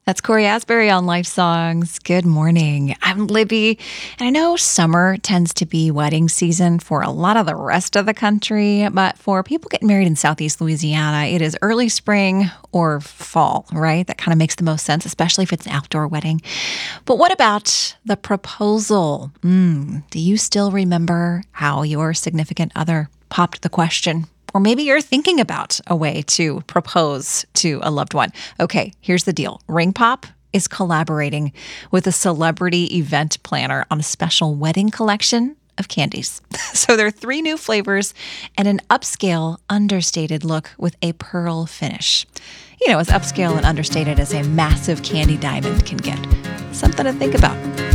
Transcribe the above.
That's Corey Asbury on Life Songs. Good morning. I'm Libby, and I know summer tends to be wedding season for a lot of the rest of the country, but for people getting married in Southeast Louisiana, it is early spring or fall, right? That kind of makes the most sense, especially if it's an outdoor wedding. But what about the proposal? Do you still remember how your significant other popped the question? Or maybe you're thinking about a way to propose to a loved one. Okay, here's the deal. Ring Pop is collaborating with a celebrity event planner on a special wedding collection of candies. So there are 3 new flavors and an upscale, understated look with a pearl finish. You know, as upscale and understated as a massive candy diamond can get. Something to think about.